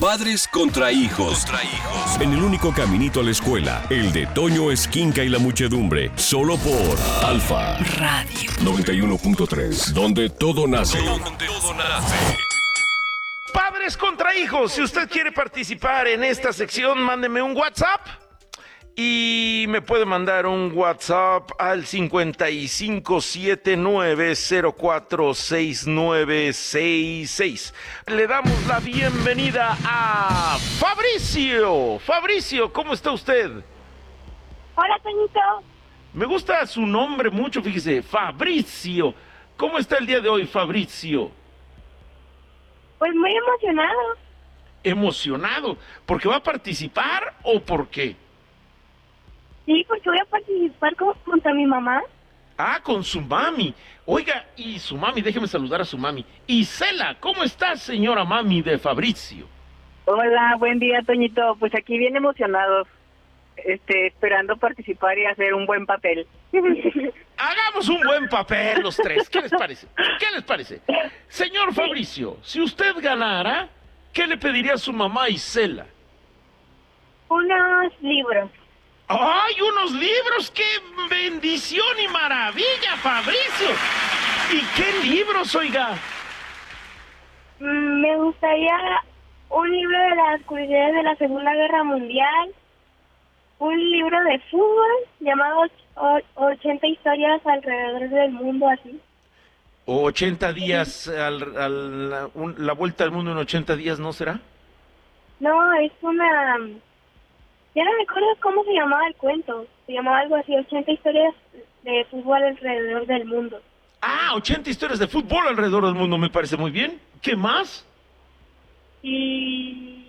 Padres contra hijos. En el único caminito a la escuela, el de Toño Esquinca y la muchedumbre. Solo por Alfa Radio 91.3, donde todo nace. Padres contra hijos. Si usted quiere participar en esta sección, mándeme un WhatsApp. Y me puede mandar un WhatsApp al 5579046966. Le damos la bienvenida a Fabricio. Fabricio, ¿cómo está usted? Hola, Toñito. Me gusta su nombre mucho, fíjese, Fabricio. ¿Cómo está el día de hoy, Fabricio? Pues muy emocionado. ¿Emocionado? ¿Porque va a participar o por qué? Sí, porque voy a participar junto a mi mamá. Ah, con su mami. Oiga, y su mami, déjeme saludar a su mami. Isela, ¿cómo está, señora mami de Fabricio? Hola, buen día, Toñito. Pues aquí bien emocionados, esperando participar y hacer un buen papel. Hagamos un buen papel los tres. ¿Qué les parece? ¿Qué les parece? Señor Fabricio, si usted ganara, ¿qué le pediría a su mamá Isela? Unos libros. ¡Ay, unos libros! ¡Qué bendición y maravilla, Fabricio! ¿Y qué libros, oiga? Me gustaría un libro de las curiosidades de la Segunda Guerra Mundial, un libro de fútbol llamado 80 historias alrededor del mundo, así. ¿O 80 días, la vuelta al mundo en 80 días, no será? No, es una... Ya no me acuerdo cómo se llamaba el cuento. Se llamaba algo así, 80 historias de fútbol alrededor del mundo. Ah, 80 historias de fútbol alrededor del mundo, me parece muy bien. ¿Qué más? Y...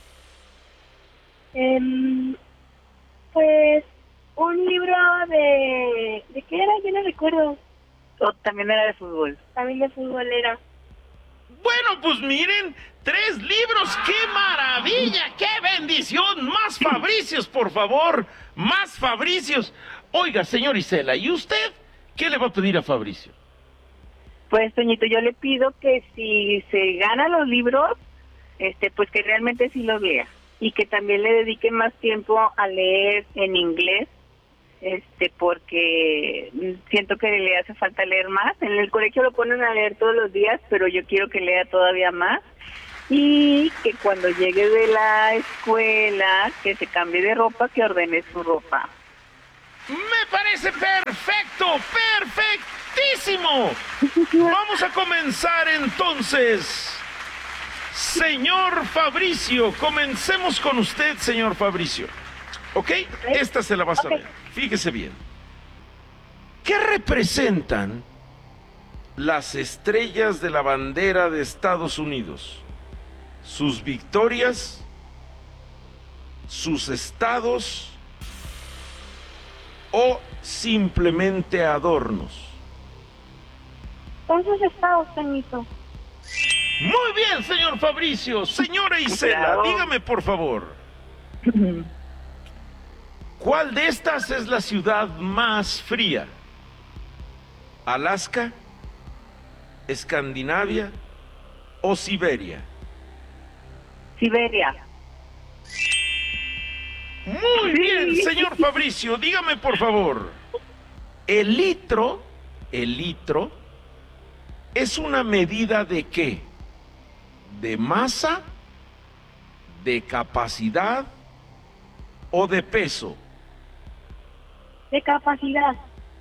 pues un libro de... ¿De qué era? Yo no recuerdo. También era de fútbol. También de fútbol era. Bueno, pues miren, 3 libros, ¡qué maravilla! ¡Qué bendición! ¡Más Fabricios, por favor! ¡Más Fabricios! Oiga, señor Isela, ¿y usted qué le va a pedir a Fabricio? Pues, Toñito, yo le pido que si se gana los libros, pues que realmente sí los lea. Y que también le dedique más tiempo a leer en inglés, porque siento que le hace falta leer más. En el colegio lo ponen a leer todos los días, pero yo quiero que lea todavía más. Y que cuando llegue de la escuela, que se cambie de ropa, que ordene su ropa. ¡Me parece perfecto! ¡Perfectísimo! Vamos a comenzar entonces. Señor Fabricio, comencemos con usted, señor Fabricio. ¿Ok? Esta se la va a saber. Fíjese bien. ¿Qué representan las estrellas de la bandera de Estados Unidos? ¿Sus victorias? ¿Sus estados? ¿O simplemente adornos? Son sus estados, Toñito. Muy bien, señor Fabricio. Señora Isela, dígame por favor. ¿Cuál de estas es la ciudad más fría? ¿Alaska, Escandinavia o Siberia? Siberia. Muy bien, señor Fabricio, dígame por favor. El litro es una medida ¿de qué? ¿De masa, de capacidad o de peso? De capacidad.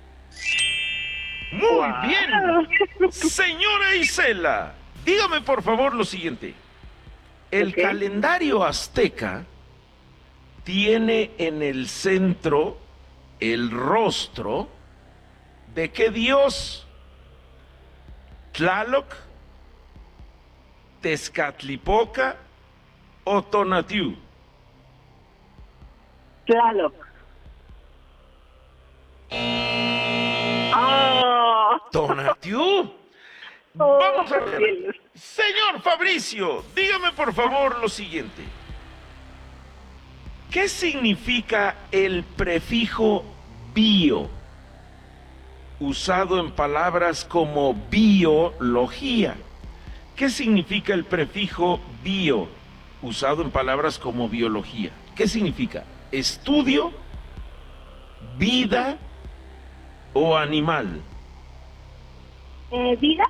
Muy bien. Señora Isela, dígame por favor lo siguiente. El calendario azteca tiene en el centro el rostro ¿de qué dios? ¿Tlaloc, Tezcatlipoca o Tonatiuh? Tlaloc. ¿Tonatiuh? Vamos a ver. Señor Fabricio, dígame por favor lo siguiente. ¿Qué significa el prefijo bio, usado en palabras como biología? ¿Qué significa el prefijo bio? usado en palabras como biología. ¿Qué significa? Estudio, vida o animal. ¿Vida?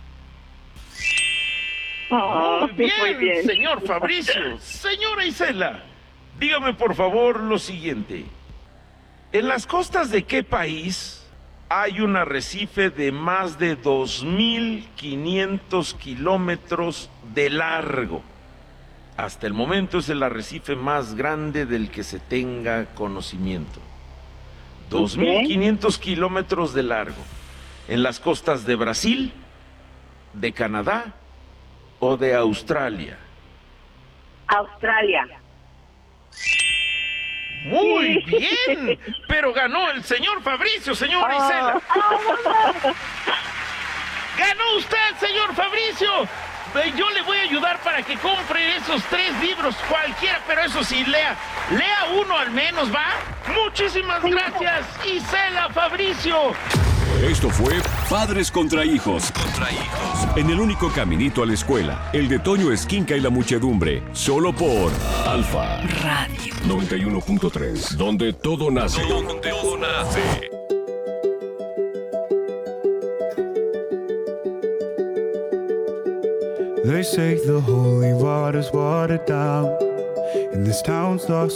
Muy bien, señor Fabricio. Señora Isela, dígame por favor lo siguiente. ¿En las costas de qué país hay un arrecife de más de 2.500 kilómetros de largo? Hasta el momento es el arrecife más grande del que se tenga conocimiento. 2.500 kilómetros de largo. ¿En las costas de Brasil, de Canadá o de Australia? Australia. Muy bien, pero ganó el señor Fabricio, señora Isela. Ganó usted, señor Fabricio. Yo le voy a ayudar para que compre esos 3 libros, cualquiera, pero eso sí, lea uno al menos, ¿va? Muchísimas gracias, Isela Fabricio. Esto fue Padres contra Hijos. En el único caminito a la escuela, el de Toño Esquinca y la Muchedumbre, solo por Alfa Radio 91.3, donde todo nace. Todo nace. They say the holy water's watered down, and this town's lost